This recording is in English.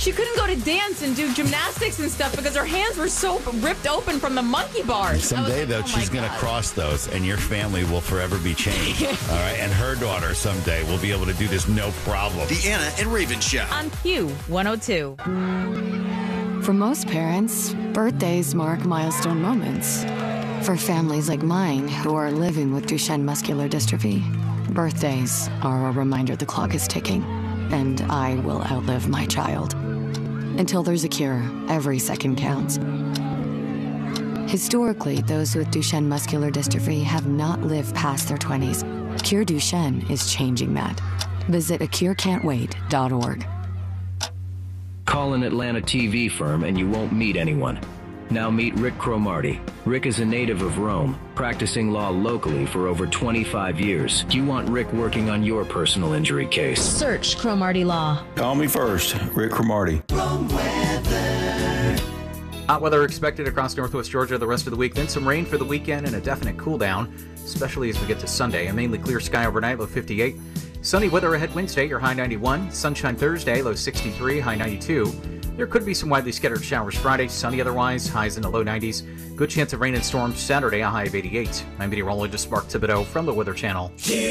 She couldn't go to dance and do gymnastics and stuff because her hands were so ripped open from the monkey bars. Someday, though, she's going to cross those, and your family will forever be changed. All right, and her daughter someday will be able to do this no problem. The Anna and Raven Show. On Q102. For most parents, birthdays mark milestone moments. For families like mine who are living with Duchenne muscular dystrophy, birthdays are a reminder the clock is ticking, and I will outlive my child. Until there's a cure, every second counts. Historically, those with Duchenne muscular dystrophy have not lived past their 20s. Cure Duchenne is changing that. Visit acurecan'twait.org. Call an Atlanta TV firm and you won't meet anyone. Now meet Rick Cromartie. Rick is a native of Rome, practicing law locally for over 25 years. Do you want Rick working on your personal injury case? Search Cromartie Law. Call me first, Rick Cromartie. Hot weather expected across northwest Georgia the rest of the week, then some rain for the weekend and a definite cool down, especially as we get to Sunday. A mainly clear sky overnight, low 58. Sunny weather ahead Wednesday, your high 91. Sunshine Thursday, low 63, high 92. There could be some widely scattered showers Friday, sunny otherwise, highs in the low 90s. Good chance of rain and storms Saturday, a high of 88. I'm meteorologist Mark Thibodeau from the Weather Channel.